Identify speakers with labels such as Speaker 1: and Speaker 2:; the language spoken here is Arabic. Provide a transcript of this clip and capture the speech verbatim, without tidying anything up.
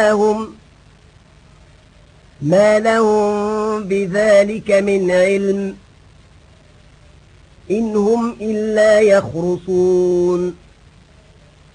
Speaker 1: هم ما لهم بذلك من علم إن هم إلا يخرصون